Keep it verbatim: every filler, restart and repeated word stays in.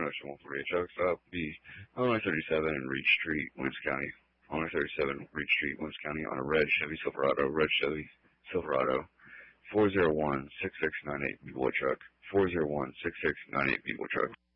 one forty-eight truck stop. Be on I thirty-seven in Reed Street, Williams County. On I thirty-seven, Reed Street, Williams County, on a red Chevy Silverado, red Chevy Silverado, four zero one six six nine eight B-Boy truck, four zero one six six nine eight B-Boy truck.